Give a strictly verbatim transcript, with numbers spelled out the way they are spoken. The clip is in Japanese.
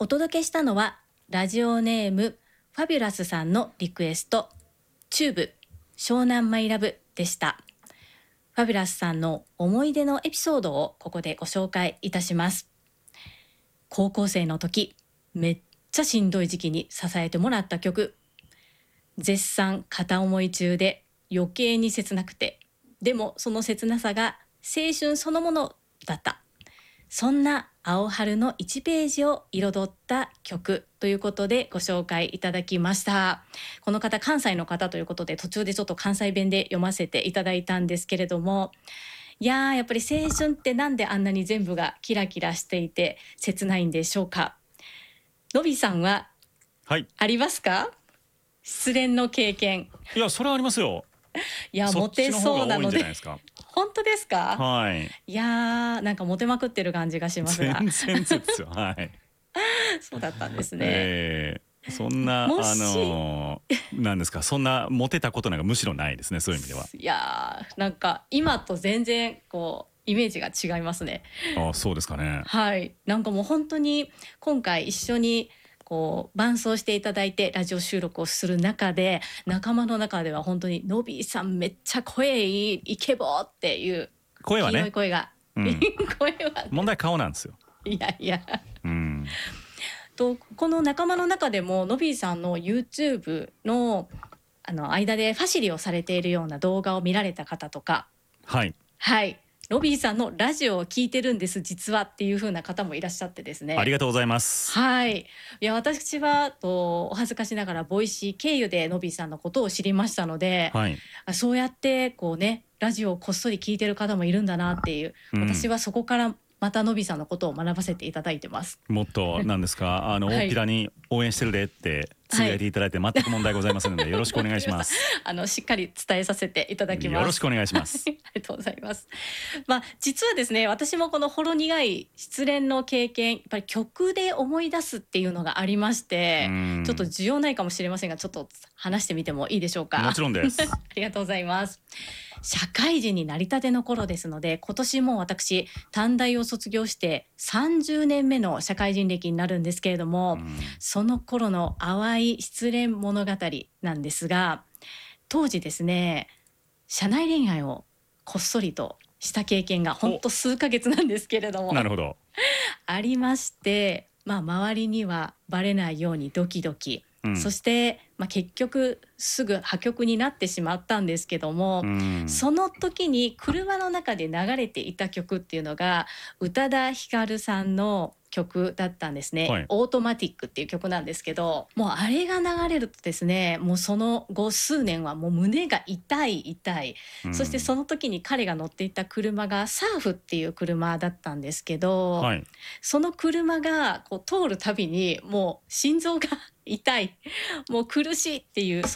お届けしたのはラジオネームファビュラスさんのリクエスト、チューブ湘南マイラブでした。ファビュラスさんの思い出のエピソードをここでご紹介いたします。高校生の時、めっちゃしんどい時期に支えてもらった曲、絶賛片思い中で余計に切なくて、でもその切なさが青春そのものだった、そんな青春のいちページを彩った曲ということでご紹介いただきました。この方関西の方ということで、途中でちょっと関西弁で読ませていただいたんですけれども、いやーやっぱり青春ってなんであんなに全部がキラキラしていて切ないんでしょうか。のびさんははいありますか、失恋の経験。 いやそれはありますよ。 いやそモテっちの方そうなのでが多いんじゃないですか。 本当ですか。 はいいやーなんかモテまくってる感じがしますが全然ですよ。はいそうだったんですね、 えー、そんなあもしのー、なんですか、そんなモテたことなんかむしろないですね、そういう意味では。 いやーなんか今と全然こうイメージが違いますね。 あ、そうですかね。 はい、なんかもう本当に今回一緒にこう伴奏していただいてラジオ収録をする中で、仲間の中では本当にのびーさんめっちゃ声いい、イケボーっていう声はね、 黄色い声が、 うん、 声は問題顔なんですよ。 いやいやうんとこの仲間の中でものびーさんの YouTube のあの間でファシリをされているような動画を見られた方とか、 はいはいのびーさんのラジオを聞いてるんです実はっていう風な方もいらっしゃってですね。 ありがとうございます。 はい、いや私はとお恥ずかしながらボイシー経由でのびーさんのことを知りましたので、 はい、 そうやってこうねラジオをこっそり聞いてる方もいるんだなっていう、うん、私はそこからまたのびさんのことを学ばせていただいてます。 もっと何ですかあの、 はい、 大っぴらに応援してるでってつぶやいていただいて全く問題ございませんので、はい、よろしくお願いします。 あのしっかり伝えさせていただきます。 よろしくお願いします。 ありがとうございます。まあ実はですね、私もこのほろ苦い失恋の経験、やっぱり曲で思い出すっていうのがありまして、ちょっと需要ないかもしれませんが、ちょっと話してみてもいいでしょうか。 もちろんです。 ありがとうございます。社会人になりたての頃ですので、今年も私短大を卒業してさんじゅうねんめの社会人歴になるんですけれども、うん、その頃の淡い失恋物語なんですが、当時ですね社内恋愛をこっそりとした経験がほんと数ヶ月なんですけれども、 なるほどありまして、まあ、周りにはバレないようにドキドキ、うん、そして、まあ、結局すぐ破局になってしまったんですけども、うん、その時に車の中で流れていた曲っていうのが宇多田ヒカルさんの曲だったんですね、はい、オートマティックっていう曲なんですけど、もうあれが流れるとですね、もうその後数年はもう胸が痛い痛い、うん、そしてその時に彼が乗っていた車がサーフっていう車だったんですけど、はい、その車がこう通るたびにもう心臓が痛い、もう苦しいっていう